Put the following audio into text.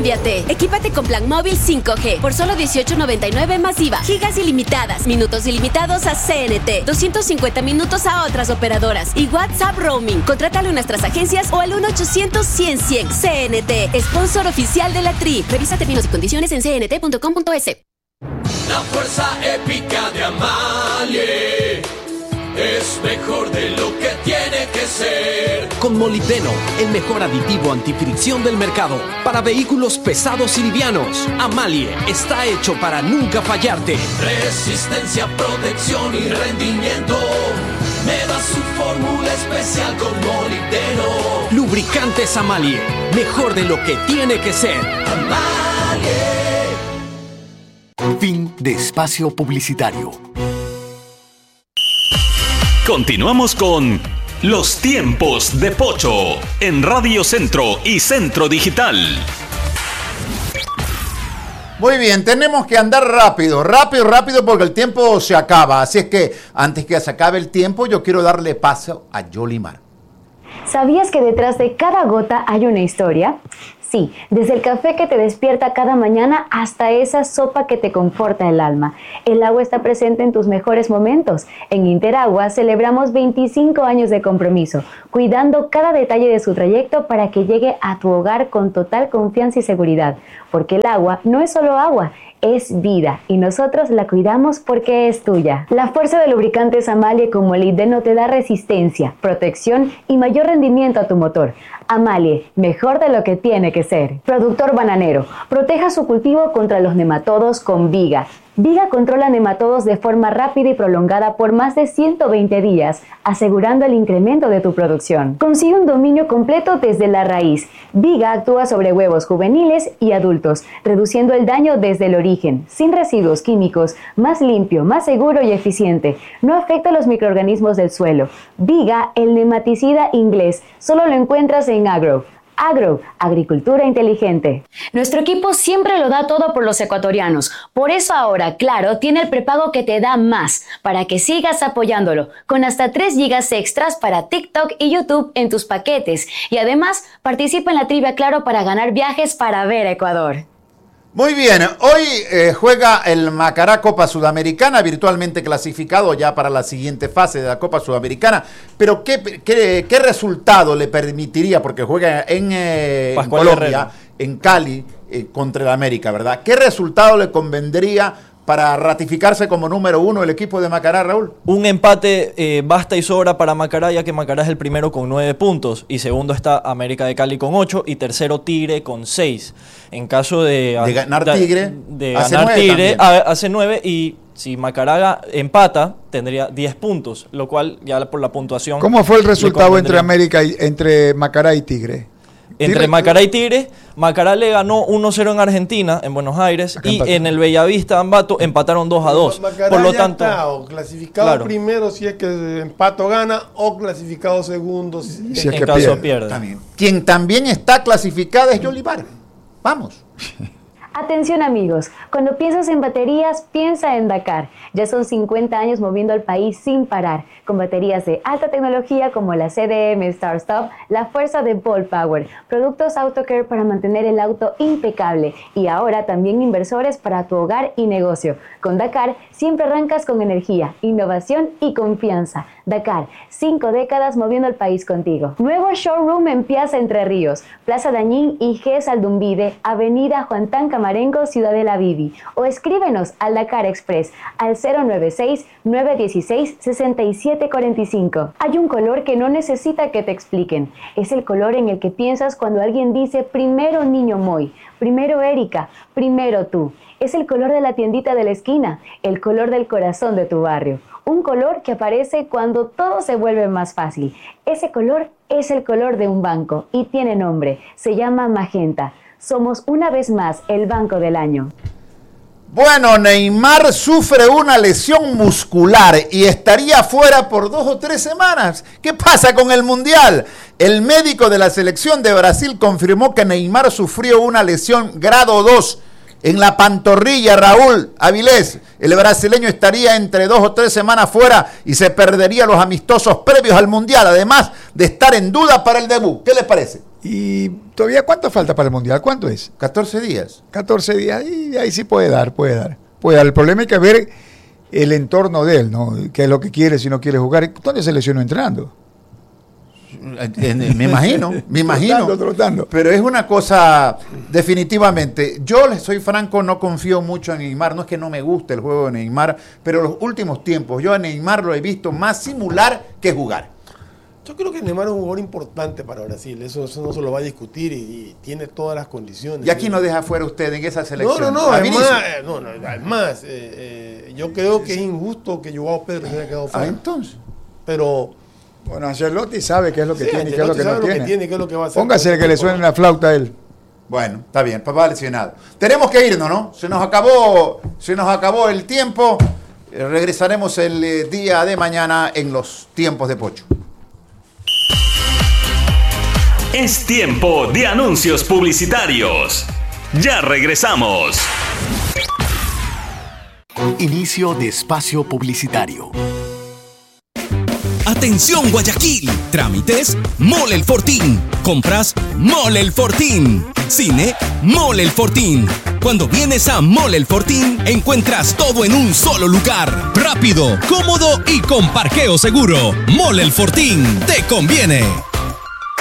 cámbiate. Equípate con plan móvil 5G por solo $18.99 masiva. Gigas ilimitadas, minutos ilimitados a CNT, 250 minutos a otras operadoras y WhatsApp roaming. Contrátalo en nuestras agencias o al 1-800-100-100. CNT, sponsor oficial de la Tri. Revisa términos y condiciones en cnt.com.es. La fuerza épica de Amalie es mejor de lo que tiene que ser. Con molibdeno, el mejor aditivo antifricción del mercado para vehículos pesados y livianos. Amalie está hecho para nunca fallarte. Resistencia, protección y rendimiento. Me da su fórmula especial con molibdeno. Lubricantes Amalie, mejor de lo que tiene que ser. Amalie. Fin de espacio publicitario. Continuamos con Los Tiempos de Pocho en Radio Centro y Centro Digital. Muy bien, tenemos que andar rápido porque el tiempo se acaba. Así es que antes que se acabe el tiempo, yo quiero darle paso a Yolimar. ¿Sabías que detrás de cada gota hay una historia? Sí, desde el café que te despierta cada mañana hasta esa sopa que te conforta el alma. El agua está presente en tus mejores momentos. En Interagua celebramos 25 años de compromiso, cuidando cada detalle de su trayecto para que llegue a tu hogar con total confianza y seguridad. Porque el agua no es solo agua, es vida y nosotros la cuidamos porque es tuya. La fuerza de lubricantes Amalie con molibdeno te da resistencia, protección y mayor rendimiento a tu motor. Amalie, mejor de lo que tiene que ser. Productor bananero, proteja su cultivo contra los nematodos con Viga. Viga controla nematodos de forma rápida y prolongada por más de 120 días, asegurando el incremento de tu producción. Consigue un dominio completo desde la raíz. Viga actúa sobre huevos juveniles y adultos, reduciendo el daño desde el origen, sin residuos químicos, más limpio, más seguro y eficiente. No afecta a los microorganismos del suelo. Viga, el nematicida inglés, solo lo encuentras en Agro. Agro, agricultura inteligente. Nuestro equipo siempre lo da todo por los ecuatorianos. Por eso ahora, Claro, tiene el prepago que te da más, para que sigas apoyándolo, con hasta 3 gigas extras para TikTok y YouTube en tus paquetes. Y además, participa en la trivia Claro para ganar viajes para ver a Ecuador. Muy bien, hoy juega el Macará Copa Sudamericana, virtualmente clasificado ya para la siguiente fase de la Copa Sudamericana. Pero ¿qué resultado le permitiría, porque juega en Colombia, Herrera, en Cali, contra el América, ¿verdad? ¿Qué resultado le convendría para ratificarse como número 1 el equipo de Macará, Raúl? Un empate basta y sobra para Macará, ya que Macará es el primero con 9 puntos, y segundo está América de Cali con 8, y tercero Tigre con 6. En caso de ganar Tigre, hace 9, y si Macará empata, tendría 10 puntos, lo cual ya por la puntuación... ¿Cómo fue el resultado entre Macará y Tigre? Entre Macará y Tigre, Macará le ganó 1-0 en Argentina, en Buenos Aires, y en el Bellavista Ambato empataron 2-2. Por lo tanto, o clasificado primero si es que empato gana, o clasificado segundo si es que caso pierde. También. Quien también está clasificada es Yolimar. Vamos. Atención amigos, cuando piensas en baterías, piensa en Dakar. Ya son 50 años moviendo al país sin parar, con baterías de alta tecnología como la CDM Star Stop, la fuerza de Volt Power, productos AutoCare para mantener el auto impecable y ahora también inversores para tu hogar y negocio. Con Dakar siempre arrancas con energía, innovación y confianza. Dakar, 5 décadas moviendo al país contigo. Nuevo showroom en Piazza Entre Ríos, Plaza Dañín y G. Saldumbide, Avenida Juan Tan Camarengo, Ciudadela Vivi. O escríbenos al Dakar Express al 096-916-6745. Hay un color que no necesita que te expliquen. Es el color en el que piensas cuando alguien dice primero Niño Moy, primero Erika, primero tú. Es el color de la tiendita de la esquina, el color del corazón de tu barrio. Un color que aparece cuando todo se vuelve más fácil. Ese color es el color de un banco y tiene nombre. Se llama Magenta. Somos una vez más el banco del año. Bueno, Neymar sufre una lesión muscular y estaría fuera por 2 o 3 semanas. ¿Qué pasa con el Mundial? El médico de la selección de Brasil confirmó que Neymar sufrió una lesión grado 2 en la pantorrilla. Raúl Avilés, el brasileño estaría entre 2 o 3 semanas fuera y se perdería los amistosos previos al Mundial, además de estar en duda para el debut. ¿Qué le parece? Y todavía, ¿cuánto falta para el Mundial? ¿Cuánto es? 14 días. 14 días, y ahí sí puede dar. El problema es que ver el entorno de él, ¿no? ¿Qué es lo que quiere, si no quiere jugar? ¿Dónde se lesionó entrando? Me imagino. Trotando. Pero es una cosa, definitivamente. Yo les soy franco, no confío mucho en Neymar. No es que no me guste el juego de Neymar, pero los últimos tiempos yo a Neymar lo he visto más simular que jugar. Yo creo que Neymar es un jugador importante para Brasil, eso no se lo va a discutir y tiene todas las condiciones. Y aquí no deja fuera usted en esa selección. Además, yo creo que es injusto que Joao Pedro se haya quedado fuera. Entonces. Pero... Bueno, Ancelotti sabe qué es lo que tiene y qué es lo que no tiene. Qué es lo que va a hacer. Póngase que le suene la flauta a él. Bueno, está bien, papá lesionado. Tenemos que irnos, ¿no? Se nos acabó el tiempo. Regresaremos el día de mañana en los tiempos de Pocho. Es tiempo de anuncios publicitarios. Ya regresamos. Inicio de espacio publicitario. Atención Guayaquil, trámites Mole el Fortín, compras Mole el Fortín, cine Mole el Fortín. Cuando vienes a Mole el Fortín encuentras todo en un solo lugar, rápido, cómodo y con parqueo seguro. Mole el Fortín, te conviene.